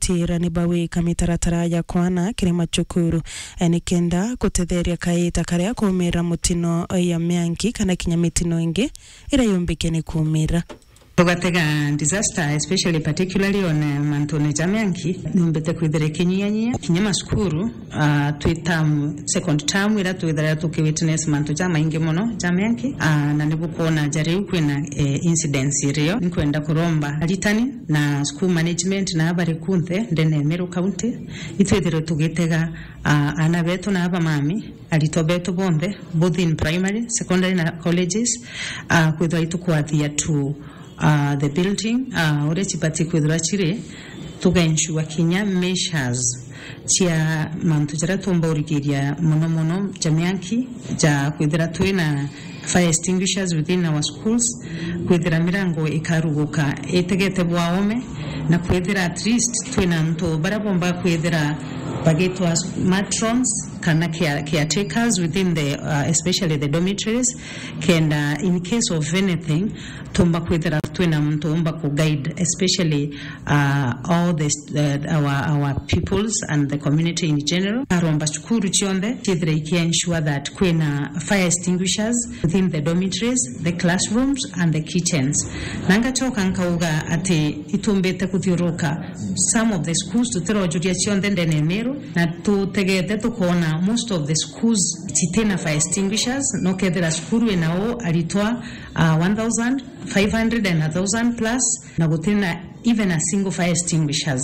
gutira ni bawe kamitaratara ya kwana kirima chukuru nikenda kutetheria kaita karia kumira mutino ya mianki kana kinya mitino ingi ira yombike ni kumira Tugatega disaster, especially particularly on Mantone Jamianki, numbete kwithire kinyama skuru, second term ira tuithira tukiwitness manto jama ingi mono Jamianki, na nibukona jariu kwina incidents irio nikwenda kuromba alitani na school management na abari kunthe ndene Meru County itwithire tugitega ana betu na aba mami alito betu bonde both in primary, secondary na colleges kwithira itukuathia to the building ore chipati kwithira chire tugaensure kinya measures chia mantu jara tumba urigiria mono Jamianki ja kwithira twina fire extinguishers within our schools kwithira mirango ikaruguka etegete bwaome na kwithira at least twina nto barabomba kwithira bagitwa matrons kana caretakers within the especially the dormitories can in case of anything tumba kwithira twina mtu umba ku guide especially all our peoples and the community in general aromba shukuru chionde kidre ensure that kwina fire extinguishers within the dormitories, the classrooms and the kitchens nanga choka nkauga ati itumbete kuthiuruka some of the schools tutero juria chionde ndene Meru na tutegete tukona most of the schools titena fire extinguishers no kedera skuru enao alitoa 1,500 and 1,000 plus na gutena even a single fire extinguishers.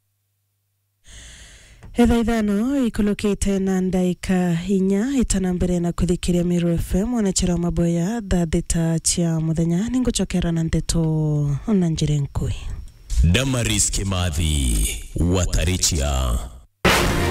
Idhano ikulokite na ndaika hinya itanambere na kuthikiria Meru FM wanachera maboya thita chia muthenya ninguchokera na ndeto na njire nkui. Damaris Kimathi Watarichia.